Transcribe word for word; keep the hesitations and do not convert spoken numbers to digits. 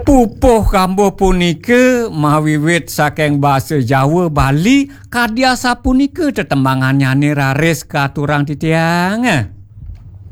Pupuh kambuh punika mawiwit saking basa Jawa Bali kadya sapunika tetembangan nyane raris katurang titiang.